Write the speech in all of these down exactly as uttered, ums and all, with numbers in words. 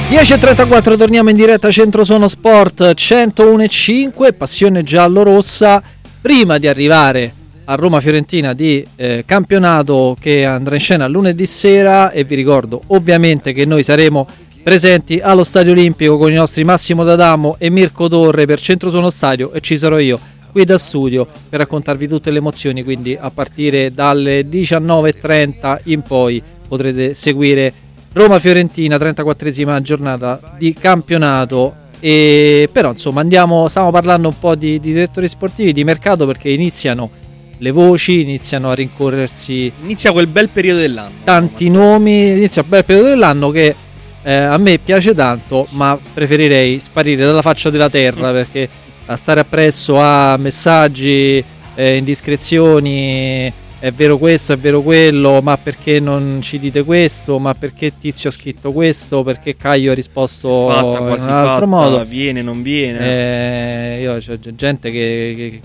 dieci e trentaquattro, torniamo in diretta Centro Suono Sport centouno e cinque, passione giallo-rossa. Prima di arrivare a Roma-Fiorentina di eh, campionato che andrà in scena lunedì sera, e vi ricordo ovviamente che noi saremo presenti allo Stadio Olimpico con i nostri Massimo D'Adamo e Mirko Torre per Centro Suono Stadio, e ci sarò io qui da studio per raccontarvi tutte le emozioni, quindi a partire dalle diciannove e trenta in poi potrete seguire Roma-Fiorentina, trentaquattresima giornata di campionato. E però insomma andiamo, stiamo parlando un po' di, di direttori sportivi, di mercato, perché iniziano le voci, iniziano a rincorrersi, inizia quel bel periodo dell'anno, tanti nomi, inizia il bel periodo dell'anno che eh, a me piace tanto, ma preferirei sparire dalla faccia della terra, perché a stare appresso a messaggi, eh, indiscrezioni, è vero questo, è vero quello, ma perché non ci dite questo, ma perché Tizio ha scritto questo, perché Caio ha risposto fatta, in un quasi altro fatta, modo, viene, non viene. Eh, io c'è gente che, che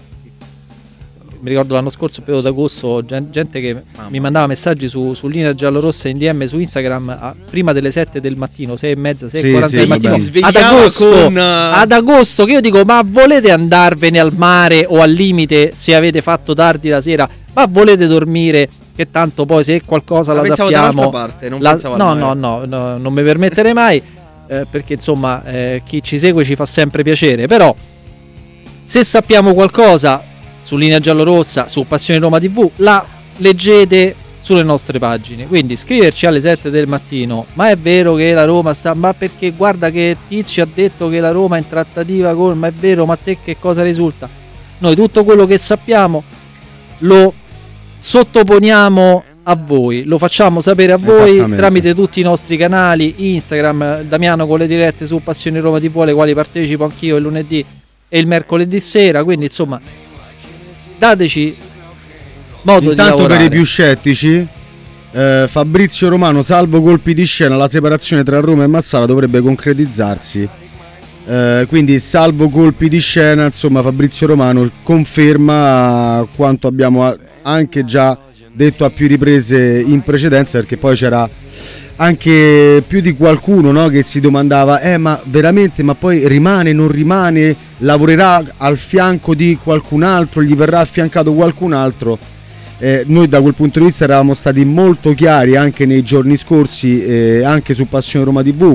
mi ricordo l'anno scorso, periodo d'agosto, gente che Mamma. mi mandava messaggi su, su linea giallorossa in D M su Instagram a, prima delle sette del mattino, sei e mezza, sei e quaranta sì, del mattino, sì, ad agosto, con... ad agosto, che io dico, ma volete andarvene al mare o al limite se avete fatto tardi la sera, ma volete dormire, che tanto poi se qualcosa ma la sappiamo, parte, non la, no, no, no, no, no, non mi permetterei mai, eh, perché insomma eh, chi ci segue ci fa sempre piacere, però se sappiamo qualcosa su Linea Giallorossa, su Passione Roma tivù, la leggete sulle nostre pagine, quindi scriverci alle sette del mattino, ma è vero che la Roma sta, ma perché guarda che Tizio ha detto che la Roma è in trattativa con, ma è vero, ma a te che cosa risulta? Noi tutto quello che sappiamo lo sottoponiamo a voi, lo facciamo sapere a voi tramite tutti i nostri canali, Instagram, Damiano con le dirette su Passione Roma tivù, alle quali partecipo anch'io il lunedì e il mercoledì sera, quindi insomma dateci modo Intanto di lavorare. Per i più scettici, eh, Fabrizio Romano, salvo colpi di scena, la separazione tra Roma e Massara dovrebbe concretizzarsi, eh, quindi salvo colpi di scena, insomma Fabrizio Romano conferma quanto abbiamo anche già detto a più riprese in precedenza, perché poi c'era anche più di qualcuno, no, che si domandava eh ma veramente, ma poi rimane, non rimane, lavorerà al fianco di qualcun altro, gli verrà affiancato qualcun altro. Eh, noi da quel punto di vista eravamo stati molto chiari anche nei giorni scorsi, eh, anche su Passione Roma tivù,